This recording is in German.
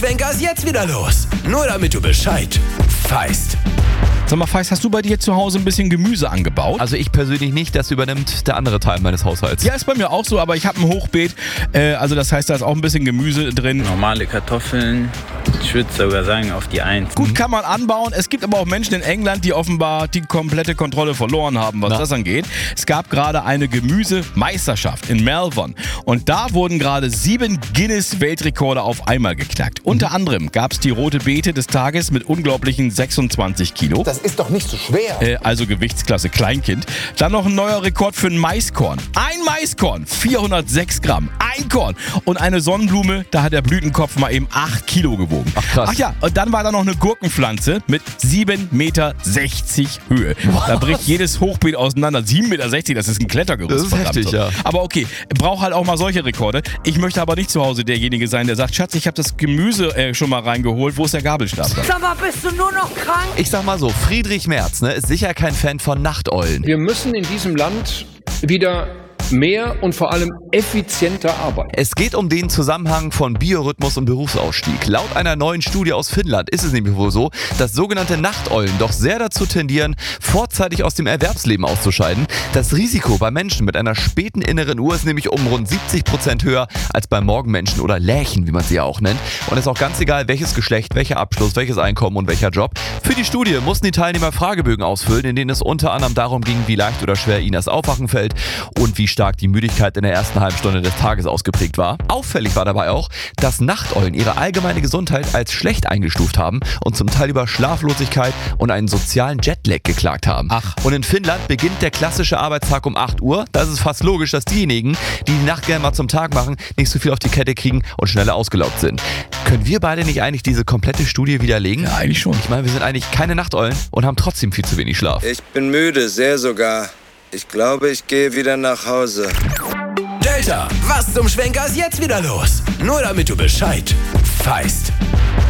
Schwenkers jetzt wieder los. Nur damit du Bescheid weißt. Sag mal, Feist, hast du bei dir zu Hause ein bisschen Gemüse angebaut? Also ich persönlich nicht, das übernimmt der andere Teil meines Haushalts. Ja, ist bei mir auch so, aber ich habe ein Hochbeet. Also das heißt, da ist auch ein bisschen Gemüse drin. Normale Kartoffeln, ich würde sogar sagen auf die 1. Gut, kann man anbauen. Es gibt aber auch Menschen in England, die offenbar die komplette Kontrolle verloren haben, was das angeht. Es gab gerade eine Gemüsemeisterschaft in Melbourne. Und da wurden gerade 7 Guinness-Weltrekorde auf einmal geknackt. Unter anderem gab es die rote Beete des Tages mit unglaublichen 26 Kilo. Das ist doch nicht so schwer. Also Gewichtsklasse Kleinkind. Dann noch ein neuer Rekord für ein Maiskorn. Ein Maiskorn, 406 Gramm. Ein Korn. Und eine Sonnenblume, da hat der Blütenkopf mal eben 8 Kilo gewogen. Ach krass. Ach ja, und dann war da noch eine Gurkenpflanze mit 7,60 Meter Höhe. Da bricht jedes Hochbeet auseinander. 7,60 Meter, das ist ein Klettergerüst. Das ist heftig, so. ja. Aber okay, braucht halt auch mal solche Rekorde. Ich möchte aber nicht zu Hause derjenige sein, der sagt, Schatz, ich habe das Gemüse schon mal reingeholt. Wo ist der Gabelstapler? Sag mal, bist du nur noch krank? Ich sag mal so, Friedrich Merz, ist sicher kein Fan von Nachteulen. Wir müssen in diesem Land wieder mehr und vor allem effizienter arbeiten. Es geht um den Zusammenhang von Biorhythmus und Berufsausstieg. Laut einer neuen Studie aus Finnland ist es nämlich wohl so, dass sogenannte Nachteulen doch sehr dazu tendieren, vorzeitig aus dem Erwerbsleben auszuscheiden. Das Risiko bei Menschen mit einer späten inneren Uhr ist nämlich um rund 70% höher als bei Morgenmenschen oder Lerchen, wie man sie ja auch nennt. Und es ist auch ganz egal, welches Geschlecht, welcher Abschluss, welches Einkommen und welcher Job. Für die Studie mussten die Teilnehmer Fragebögen ausfüllen, in denen es unter anderem darum ging, wie leicht oder schwer ihnen das Aufwachen fällt und wie stark die Müdigkeit in der ersten halben Stunde des Tages ausgeprägt war. Auffällig war dabei auch, dass Nachteulen ihre allgemeine Gesundheit als schlecht eingestuft haben und zum Teil über Schlaflosigkeit und einen sozialen Jetlag geklagt haben. Ach. Und in Finnland beginnt der klassische Arbeitstag um 8 Uhr. Da ist es fast logisch, dass diejenigen, die die Nacht gerne mal zum Tag machen, nicht so viel auf die Kette kriegen und schneller ausgelaugt sind. Können wir beide nicht eigentlich diese komplette Studie widerlegen? Ja, eigentlich schon. Ich meine, wir sind eigentlich keine Nachteulen und haben trotzdem viel zu wenig Schlaf. Ich bin müde, sehr sogar. Ich glaube, ich gehe wieder nach Hause. Delta, was zum Schwenkers jetzt wieder los? Nur damit du Bescheid weißt.